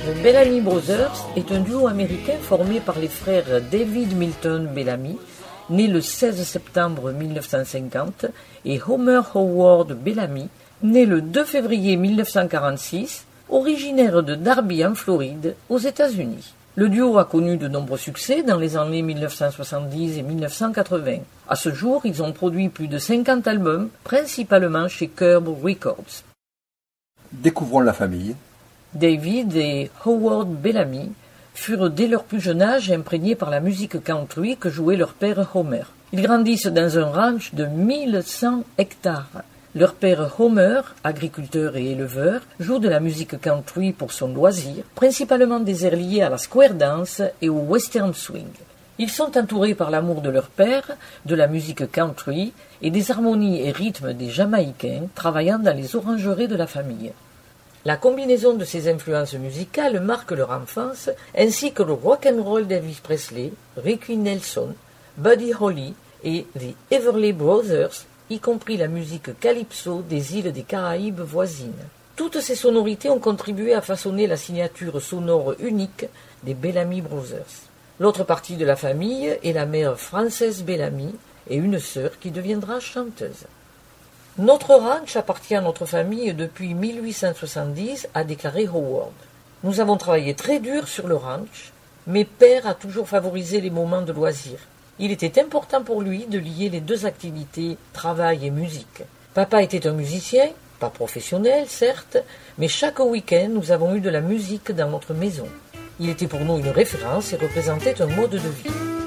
Les Bellamy Brothers est un duo américain formé par les frères David Milton Bellamy, né le 16 septembre 1950, et Homer Howard Bellamy, né le 2 février 1946, originaire de Darby en Floride, aux États-Unis. Le duo a connu de nombreux succès dans les années 1970 et 1980. À ce jour, ils ont produit plus de 50 albums, principalement chez Curb Records. Découvrons la famille. David et Howard Bellamy furent dès leur plus jeune âge imprégnés par la musique country que jouait leur père Homer. Ils grandissent dans un ranch de 1100 hectares. Leur père Homer, agriculteur et éleveur, joue de la musique country pour son loisir, principalement des airs liés à la square dance et au western swing. Ils sont entourés par l'amour de leur père, de la musique country et des harmonies et rythmes des Jamaïcains travaillant dans les orangeries de la famille. La combinaison de ces influences musicales marque leur enfance, ainsi que le rock'n'roll d'Elvis Presley, Ricky Nelson, Buddy Holly et les Everly Brothers, y compris la musique calypso des îles des Caraïbes voisines. Toutes ces sonorités ont contribué à façonner la signature sonore unique des Bellamy Brothers. L'autre partie de la famille est la mère Frances Bellamy et une sœur qui deviendra chanteuse. Notre ranch appartient à notre famille depuis 1870, a déclaré Howard. Nous avons travaillé très dur sur le ranch, mais père a toujours favorisé les moments de loisirs. Il était important pour lui de lier les deux activités, travail et musique. Papa était un musicien, pas professionnel certes, mais chaque week-end nous avons eu de la musique dans notre maison. Il était pour nous une référence et représentait un mode de vie.